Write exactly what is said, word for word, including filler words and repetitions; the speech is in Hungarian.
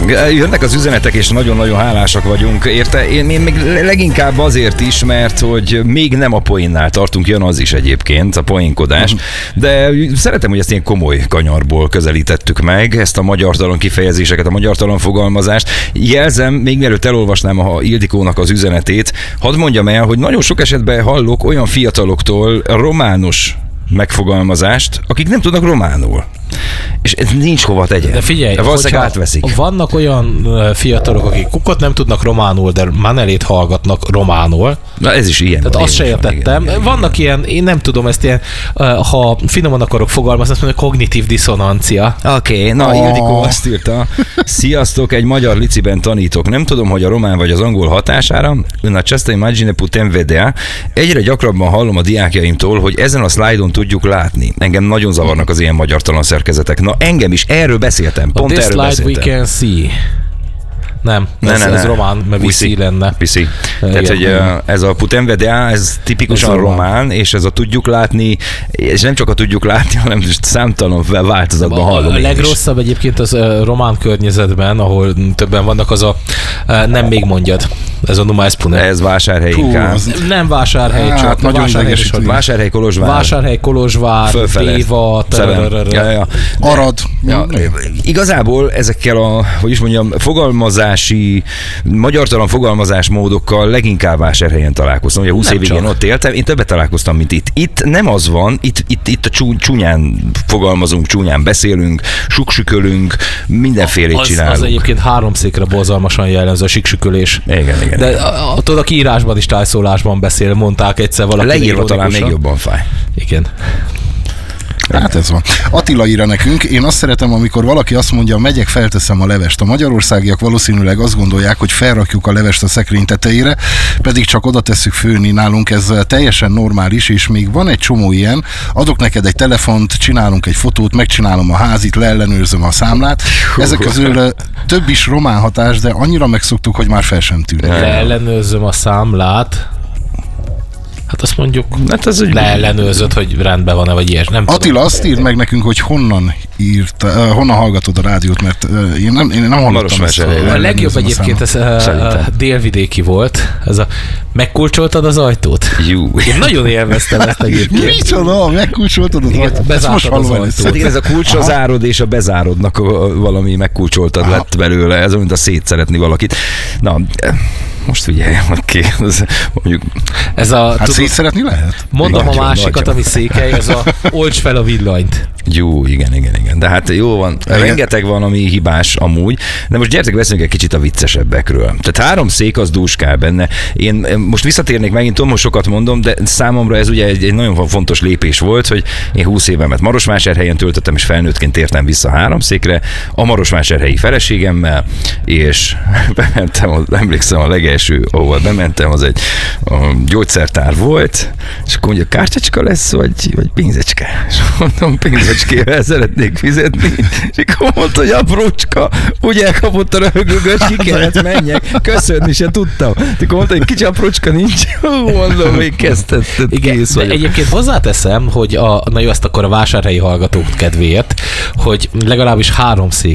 Jönnek az üzenetek, és nagyon-nagyon hálásak vagyunk érte. Én, én még leginkább azért is, mert hogy még nem a poénnál tartunk, jön az is egyébként, a poénkodás, de szeretem, hogy ezt ilyen komoly kanyarból közelítettük meg, ezt a magyartalan kifejezéseket, a magyartalan fogalmazást. Jelzem, még mielőtt elolvasnám a Ildikónak az üzenetét, hadd mondjam el, hogy nagyon sok esetben hallok olyan fiataloktól románus megfogalmazást, akik nem tudnak románul. És ez nincs hova tegyen. De figyelj, valószínűleg átveszik. Vannak olyan fiatalok, akik kukot nem tudnak románul, de Manelét hallgatnak románul. Na ez is ilyen. Tehát van, azt se értettem. Igen, igen, vannak igen. ilyen, én nem tudom, ezt ilyen, ha finoman akarok fogalmazni, azt mondja, kognitív diszonancia. Oké, okay, na oh. Ildikó azt írta, sziasztok, egy magyar liciben tanítok. Nem tudom, hogy a román vagy az angol hatására, na această imagine putem vedea. Egyre gyakrabban hallom a diákjaimtól, hogy ezen a szlájdon tudjuk látni. Engem nagyon zavarnak az ilyen magyartalan szerkezetek. Na engem is, erről beszéltem, pont this erről slide beszéltem. We can see. Nem, ne, ez, ne, ez ne. román, mert viszi lenne. Viszi. Tehát, hogy ez a putem vedea, ez tipikusan ez román, román, és ez a tudjuk látni, és nem csak a tudjuk látni, hanem számtalan változatban hallom. A legrosszabb egyébként az uh, román környezetben, ahol többen vannak, az a uh, nem még mondjad. Ez a Numa Espune. Ez Vásárhely inkább. Nem Vásárhely, hát, csak nagyon Vásárhely, Vásárhely, Kolozsvár. Vásárhely, Kolozsvár, Béva, Arad. Ja, igazából ezekkel a, hogy is mondjam, fogalmazási, magyartalan fogalmazásmódokkal leginkább Vásárhelyen találkoztam. Ugye húsz évig én ott éltem, én többet találkoztam, mint itt. Itt nem az van, itt, itt, itt a csú, csúnyán fogalmazunk, csúnyán beszélünk, suksükölünk, mindenfélét az, csinálunk. Az egyébként háromszékre borzalmasan jellemző a siksükölés. Igen, igen. De a, a, tudod, aki írásban is tájszólásban beszél, mondták egyszer valaki. Leírva talán még jobban fáj. Igen. Hát ez van. Attila írja nekünk, én azt szeretem, amikor valaki azt mondja, megyek, felteszem a levest. A magyarországiak valószínűleg azt gondolják, hogy felrakjuk a levest a szekrény tetejére, pedig csak oda tesszük főni. Nálunk ez teljesen normális, és még van egy csomó ilyen, adok neked egy telefont, csinálunk egy fotót, megcsinálom a házit, leellenőrzöm a számlát. Ezek közül több is román hatás, de annyira megszoktuk, hogy már fel sem tűnik. Leellenőrzöm a számlát. Hát azt mondjuk, hát az leellenőrzött, hogy rendben van-e, vagy ilyes. Nem Attila tudom. azt írt meg nekünk, hogy honnan írt, uh, honnan hallgatod a rádiót, mert uh, én nem, én nem hallottam ezt. A, a legjobb egyébként ez uh, délvidéki volt, ez a megkulcsoltad az ajtót. Jú. Én nagyon élveztem ezt egyébként. Micsoda, megkulcsoltad az ajtót? Bezártad az ajtót. Hát igen, ez a kulcs a zárod és a bezárodnak valami megkulcsoltad Aha. lett belőle, ez olyan, mint a szétszeretni valakit. Na, most figyelj, oké. Mondjuk... Ez a, hát szét szeretni lehet? Mondom igen, a másikat, nagyon. Ami székely, ez a olcs fel a villanyt. Jó, igen, igen, igen. De hát jó van, igen. Rengeteg van, ami hibás amúgy, de most gyertek, beszéljünk egy kicsit a viccesebbekről. Tehát három szék az dúskál benne. Én most visszatérnék megint, tudom, hogy sokat mondom, de számomra ez ugye egy, egy nagyon fontos lépés volt, hogy én húsz évemet Marosvásárhelyen töltöttem, és felnőttként értem vissza három székre, a marosvásárhelyi feleségemmel, és bementem, az, emlékszem a legelső, ahol bementem, az egy a gyógyszertár volt, és akkor mondja, kártyacska lesz, vagy, vagy pénzecske? És mondom, pénzecskével szeretnék fizetni, és akkor mondta, hogy aprócska, úgy elkapott a röhögőgös, ki kellett menjek, köszönni se tudtam. Akkor mondta, hogy kicsi aprócska nincs, mondom, még kezdtetted, kész vagyok. Egyébként hozzáteszem, hogy a, na jó, ezt akkor a vásárhelyi hallgatók kedvéért, hogy legalábbis három szék